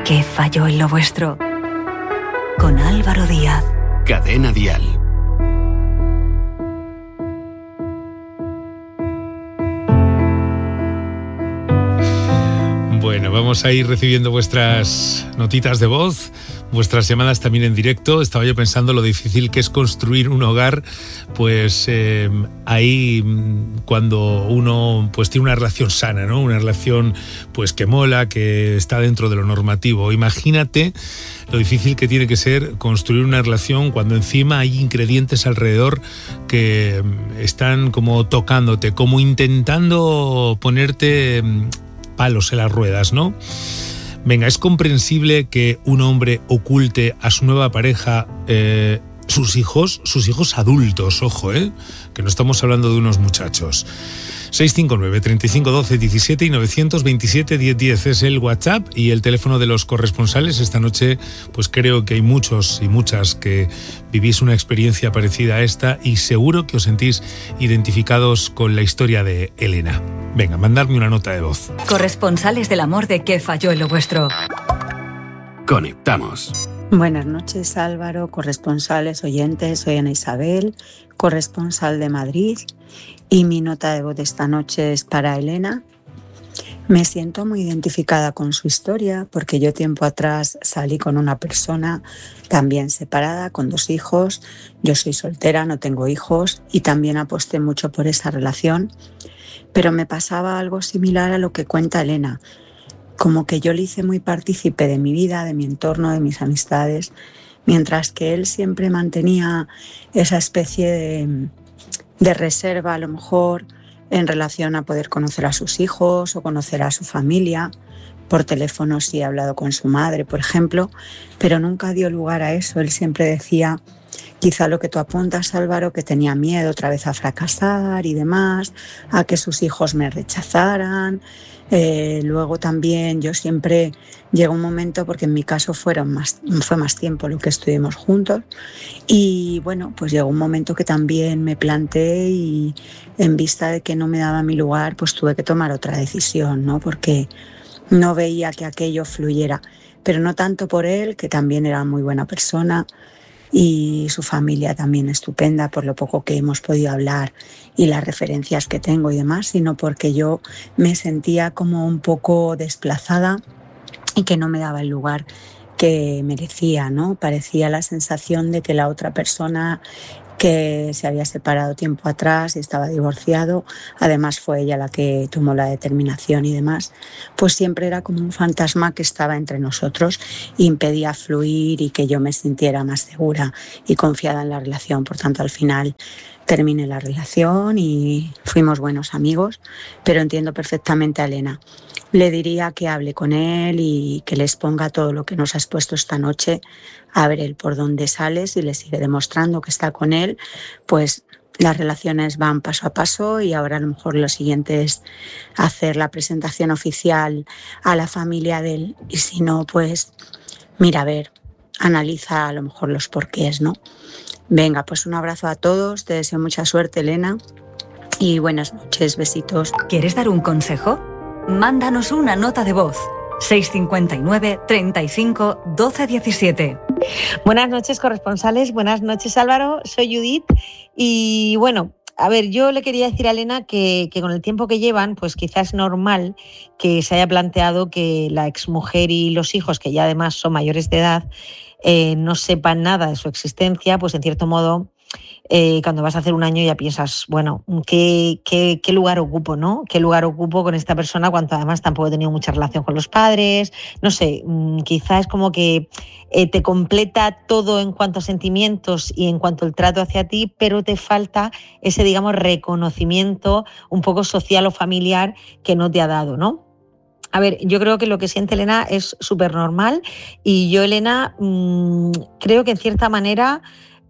¿Qué falló en lo vuestro? Con Álvaro Díaz. Cadena Dial. Bueno, vamos a ir recibiendo vuestras notitas de voz, vuestras llamadas también en directo. Estaba yo pensando lo difícil que es construir un hogar, pues ahí cuando uno pues tiene una relación sana, ¿no? Una relación pues que mola, que está dentro de lo normativo. Imagínate lo difícil que tiene que ser construir una relación cuando encima hay ingredientes alrededor que están como tocándote, como intentando ponerte palos en las ruedas, ¿no? Venga, es comprensible que un hombre oculte a su nueva pareja sus hijos adultos, ojo, que no estamos hablando de unos muchachos. 659 35 12 17 y 927 10 10 es el WhatsApp y el teléfono de los corresponsales. Esta noche pues creo que hay muchos y muchas que vivís una experiencia parecida a esta y seguro que os sentís identificados con la historia de Elena. Venga, mandadme una nota de voz. Corresponsales del amor de ¿Qué falló en lo vuestro? Conectamos. Buenas noches, Álvaro, corresponsales, oyentes. Soy Ana Isabel, corresponsal de Madrid, y mi nota de voz de esta noche es para Elena. Me siento muy identificada con su historia porque yo tiempo atrás salí con una persona también separada, con 2 hijos. Yo soy soltera, no tengo hijos y también aposté mucho por esa relación, pero me pasaba algo similar a lo que cuenta Elena. Como que yo le hice muy partícipe de mi vida, de mi entorno, de mis amistades, mientras que él siempre mantenía esa especie de reserva, a lo mejor, en relación a poder conocer a sus hijos o conocer a su familia. Por teléfono sí he hablado con su madre, por ejemplo, pero nunca dio lugar a eso. Él siempre decía, quizá lo que tú apuntas, Álvaro, que tenía miedo otra vez a fracasar y demás, a que sus hijos me rechazaran. Luego también yo siempre llegó un momento, porque en mi caso fue más tiempo lo que estuvimos juntos, y bueno, pues llegó un momento que también me planteé y en vista de que no me daba mi lugar, pues tuve que tomar otra decisión, ¿no? Porque no veía que aquello fluyera, pero no tanto por él, que también era muy buena persona, y su familia también estupenda por lo poco que hemos podido hablar y las referencias que tengo y demás, sino porque yo me sentía como un poco desplazada y que no me daba el lugar que merecía, ¿no? Parecía la sensación de que la otra persona que se había separado tiempo atrás y estaba divorciado, además fue ella la que tomó la determinación y demás, pues siempre era como un fantasma que estaba entre nosotros e impedía fluir y que yo me sintiera más segura y confiada en la relación. Por tanto, al final terminé la relación y fuimos buenos amigos, pero entiendo perfectamente a Elena. Le diría que hable con él y que le exponga todo lo que nos has puesto esta noche, a ver él por dónde sale. Si le sigue demostrando que está con él, pues las relaciones van paso a paso y ahora a lo mejor lo siguiente es hacer la presentación oficial a la familia de él, y si no, pues mira, a ver, analiza a lo mejor los porqués, ¿no? Venga, pues un abrazo a todos, te deseo mucha suerte, Elena, y buenas noches, besitos. ¿Quieres dar un consejo? Mándanos una nota de voz. 659 35 12 17. Buenas noches, corresponsales. Buenas noches, Álvaro. Soy Judith y bueno, a ver, yo le quería decir a Elena que con el tiempo que llevan, pues quizás es normal que se haya planteado que la exmujer y los hijos, que ya además son mayores de edad, no sepan nada de su existencia, pues en cierto modo cuando vas a hacer un año ya piensas, bueno, ¿qué lugar ocupo, no? ¿Qué lugar ocupo con esta persona cuando además tampoco he tenido mucha relación con los padres? No sé, quizás es como que te completa todo en cuanto a sentimientos y en cuanto al trato hacia ti, pero te falta ese, digamos, reconocimiento un poco social o familiar que no te ha dado, ¿no? A ver, yo creo que lo que siente Elena es súper normal y yo, Elena, creo que en cierta manera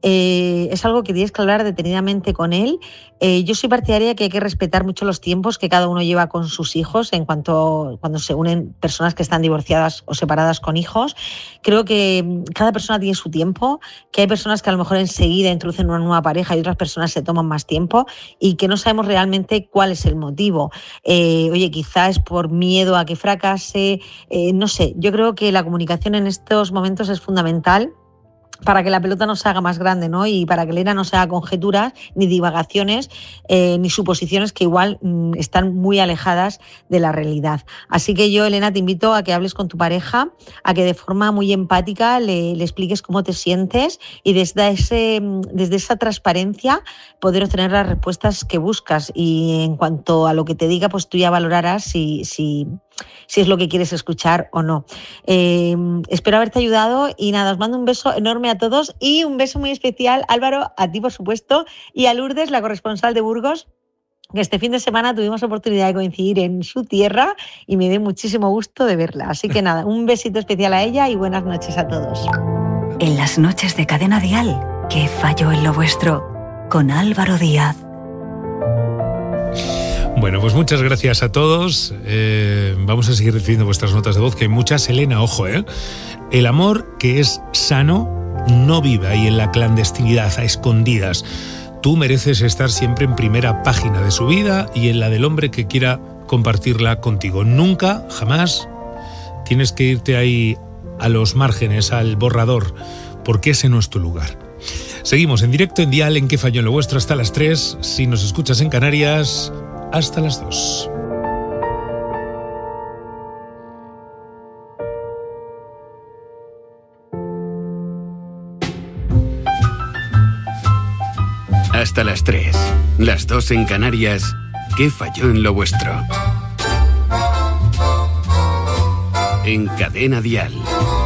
es algo que tienes que hablar detenidamente con él. Yo soy partidaria que hay que respetar mucho los tiempos que cada uno lleva con sus hijos en cuanto cuando se unen personas que están divorciadas o separadas con hijos. Creo que cada persona tiene su tiempo, que hay personas que a lo mejor enseguida introducen una nueva pareja y otras personas se toman más tiempo y que no sabemos realmente cuál es el motivo. Oye, quizás es por miedo a que fracase, no sé. Yo creo que la comunicación en estos momentos es fundamental para que la pelota no se haga más grande, ¿no? Y para que Elena no se haga conjeturas, ni divagaciones, ni suposiciones que igual están muy alejadas de la realidad. Así que yo, Elena, te invito a que hables con tu pareja, a que de forma muy empática le expliques cómo te sientes y desde esa transparencia poder obtener las respuestas que buscas. Y en cuanto a lo que te diga, pues tú ya valorarás si es lo que quieres escuchar o no. Espero haberte ayudado y nada, os mando un beso enorme a todos y un beso muy especial, Álvaro, a ti por supuesto, y a Lourdes, la corresponsal de Burgos, que este fin de semana tuvimos oportunidad de coincidir en su tierra y me dio muchísimo gusto de verla. Así que nada, un besito especial a ella y buenas noches a todos. En las noches de Cadena Dial, ¿qué falló en lo vuestro? Con Álvaro Díaz. Bueno, pues muchas gracias a todos. Vamos a seguir recibiendo vuestras notas de voz, que hay muchas. Elena, ojo, el amor que es sano no vive ahí en la clandestinidad, a escondidas. Tú mereces estar siempre en primera página de su vida y en la del hombre que quiera compartirla contigo. Nunca, jamás, tienes que irte ahí a los márgenes, al borrador, porque ese no es tu lugar. Seguimos en directo en Dial, en ¿Qué falló en lo vuestro? Hasta las 3. Si nos escuchas en Canarias, hasta las 2. Hasta las 3. Las 2 en Canarias. ¿Qué falló en lo vuestro? En Cadena Dial.